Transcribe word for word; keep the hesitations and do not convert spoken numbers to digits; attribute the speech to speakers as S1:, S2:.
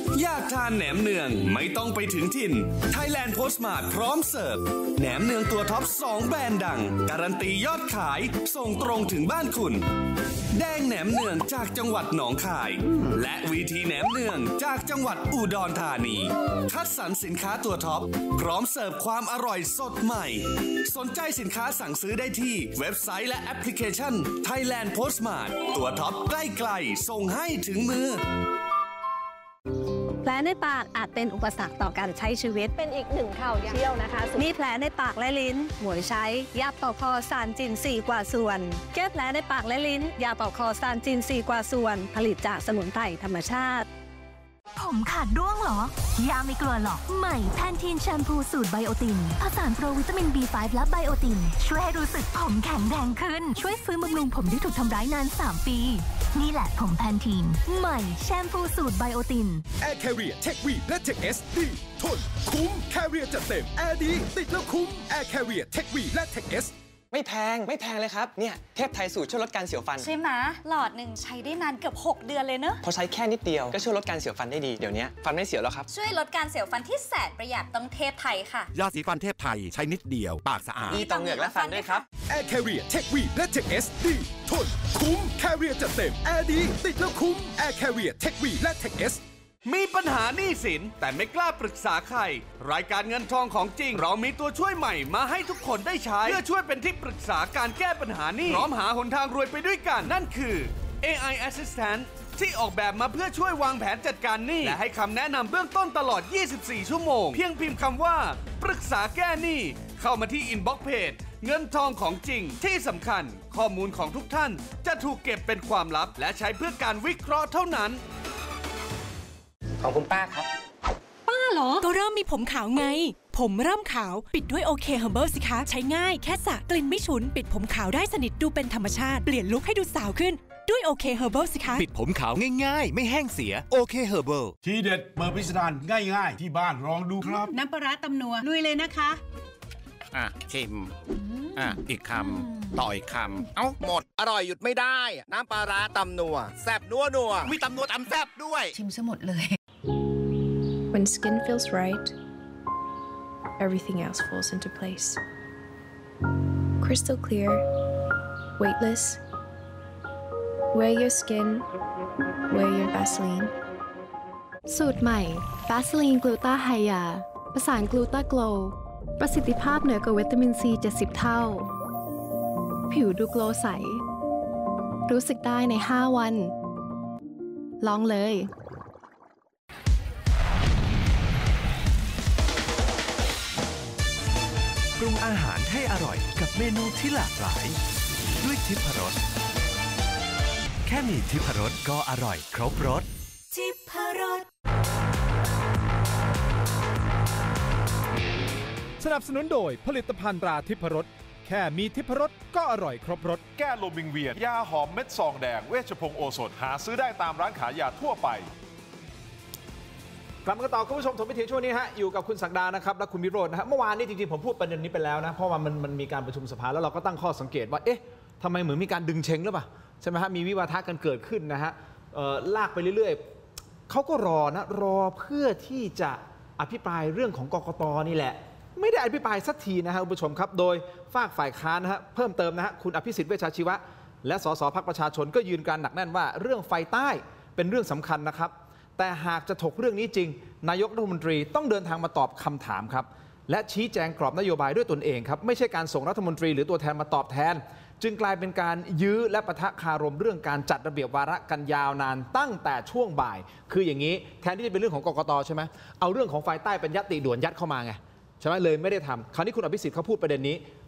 S1: อยากทานแหนมเนืองไม่ต้องไปถึงถิ่น Thailand Postmart พร้อมเสิร์ฟแหนมเนืองตัวท็อปสองแบรนด์ดังการันตียอดขายส่งตรงถึงบ้านคุณแดงแหนมเนืองจากจังหวัดหนองคายและวีทีแหนมเนืองจากจังหวัดอุดรธานีคัดสรรสินค้าตัวท็อปพร้อมเสิร์ฟความอร่อยสดใหม่สนใจสินค้าสั่งซื้อได้ที่เว็บไซต์และแอปพลิเคชัน Thailand Postmart ตัวท็อปใกล้ๆส่งให้ถึงมือ
S2: แผลในปากอาจเป็นอุปสรรคต่อการใช้ชีวิตเป็นอีกหนึ่งข่าวเที่ยวนะคะมีแผลในปากและลิ้นหมวยใช้ยาปอกคอซานจินสี่กว่าส่วนแก้แผลในปากและลิ้นยาปอกคอซานจินสี่กว่าส่วนผลิตจากสมุนไพรธรรมชาติ
S3: ผมขาดร่วงเหรอยาไม่กลัวหรอกใหม่แพนทีนแชมพูสูตรไบโอตินผสานโปรวิตามิน บี ไฟว์ และไบโอตินช่วยให้รู้สึกผมแข็งแรงขึ้นช่วยฟื้นบำรุงผมที่ถูกทำร้ายนานสามปีนี่แหละผมแพนทีนใหม่แชมพูสูตรไบโอติน
S4: แอร์แคเรียเทควีและเทคเอสดีทนคุ้มแคเรียจัดเต็มแอร์ดีติดแล้วคุ้มแอร์แคเรียเทควีและเทคเอส
S5: ไม่แพงไม่แพงเลยครับเนี่ยเทพไทยสูตรช่วยลดการเสียวฟัน
S6: ใช่ไหมหลอดหนึ่งใช้ได้นานเกือบหกเดือนเลยเนอะ
S5: พอใช้แค่นิดเดียวก็ช่วยลดการเสียวฟันได้ดีเดี๋ยวนี้ฟันไม่เสียวแล้วครับ
S6: ช่วยลดการเสียวฟันที่แสนประหยัดต้องเทพไทยค่ะ
S7: ยาสีฟันเทพไทยใช้นิดเดียวปากสะอาด
S5: ดีต่อเหงือกและฟันด้วยครับ
S4: แอร์แคเรียเทควีและเทคเอสดีทนคุ้มแคเรียจัดเต็มแอร์ดีติดแล้วคุ้มแอร์แคเรียเทควีและเทคเอส
S1: มีปัญหาหนี้สินแต่ไม่กล้าปรึกษาใครรายการเงินทองของจริงเรามีตัวช่วยใหม่มาให้ทุกคนได้ใช้เพื่อช่วยเป็นที่ปรึกษาการแก้ปัญหาหนี้พร้อมหาหนทางรวยไปด้วยกันนั่นคือ เอ ไอ Assistant ที่ออกแบบมาเพื่อช่วยวางแผนจัดการหนี้และให้คำแนะนำเบื้องต้นตลอดยี่สิบสี่ชั่วโมงเพียงพิมพ์คำว่าปรึกษาแก้หนี้เข้ามาที่อินบ็อกซ์เพจเงินทองของจริงที่สำคัญข้อมูลของทุกท่านจะถูกเก็บเป็นความลับและใช้เพื่อการวิเคราะห์เท่านั้น
S5: ของคุณป้าครับ
S8: ป้าเหรอก็เริ่มมีผมขาวไงผมเริ่มขาวปิดด้วยโอเคเฮอร์เบิลสิคะใช้ง่ายแค่สระกลิ่นไม่ฉุนปิดผมขาวได้สนิทดูเป็นธรรมชาติเปลี่ยนลุคให้ดูสาวขึ้นด้วยโอเคเฮอร์เบิลสิคะ
S7: ปิดผมขาวง่ายๆไม่แห้งเสียโอเคเฮอร์เบิล
S9: ทีเด็ดเปิดพิสดารง่ายๆที่บ้านลองดูครับ
S10: น้ำปลาร้าตำนัวลุยเลยนะคะ
S7: อ่ะชิมอ่ะอีกคำต่ออีกคำเอ้าหมดอร่อยหยุดไม่ได้น้ำปลาร้าตำนัวแซ่บนัวนัวมีตำนัวตำแซ่บด้วย
S10: ชิมซะหมดเลย
S11: When skin feels right, everything else falls into place. Crystal clear, weightless. Wear your skin, wear your Vaseline.
S12: สูตรใหม่ Vaseline Gluta Hya ประสาน Gluta Glow ประสิทธิภาพเหนือกว่าวิตามินซีเจ็ดสิบเท่าผิวดูโกลว์ใสรู้สึกได้ในห้าวันลองเลย
S13: ปรุงอาหารให้อร่อยกับเมนูที่หลากหลายด้วยทิพรสแค่มีทิพรสก็อร่อยครบรส
S3: ทิพรส
S14: สนับสนุนโดยผลิตภัณฑ์ตราทิพรสแค่มีทิพรสก็อร่อยครบรส
S15: แก้ลมวิงเวียนยาหอมเม็ดซองแดงเวชพงศ์โอสถหาซื้อได้ตามร้านขายยาทั่วไป
S14: กลับมาต่อคุณผู้ชมทนพิธีช่วงนี้ฮะอยู่กับคุณศักดานะครับและคุณวิโรจน์นะฮะเมื่อวานนี้จริงๆผมพูดประเด็นนี้ไปแล้วนะเพราะว่ามันมันมีการประชุมสภาแล้วเราก็ตั้งข้อสังเกตว่าเอ๊ะทำไมเหมือนมีการดึงเชงหรือเปล่าใช่ไหมฮะมีวิวาทะกันเกิดขึ้นนะฮะลากไปเรื่อยๆเขาก็รอนะรอเพื่อที่จะอภิปรายเรื่องของกกต.นี่แหละไม่ได้อภิปรายสักทีนะฮะคุณผู้ชมครับโดยฝากฝ่ายค้านนะฮะเพิ่มเติมนะฮะคุณอภิสิทธิ์เวชชาชีวะและสสพรรคประชาชนก็ยืนการหนักแน่นว่าเรื่องไฟใต้เป็นเรื่องสำคัญนะครับแต่หากจะถกเรื่องนี้จริงนายกรัฐมนตรีต้องเดินทางมาตอบคำถามครับและชี้แจงกรอบนโยบายด้วยตนเองครับไม่ใช่การส่งรัฐมนตรีหรือตัวแทนมาตอบแทนจึงกลายเป็นการยื้อและปะทะคารมเรื่องการจัดระเบียบวาระกันยาวนานตั้งแต่ช่วงบ่ายคืออย่างนี้แทนที่จะเป็นเรื่องของกกต.ใช่ไหมเอาเรื่องของไฟใต้เป็นญัตติด่วนยัดเข้ามาไงใช่ไหมเลยไม่ได้ทำคราวนี้คุณอภิสิทธิ์เขาพูดประเด็นนี้